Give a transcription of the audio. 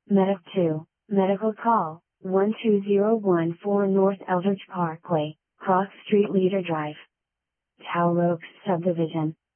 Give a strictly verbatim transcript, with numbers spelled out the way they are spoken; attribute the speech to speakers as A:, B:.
A: Medic two, Medical Call, one two zero one four North Eldridge Parkway, Cross Street Leader Drive. Tower Oaks Subdivision.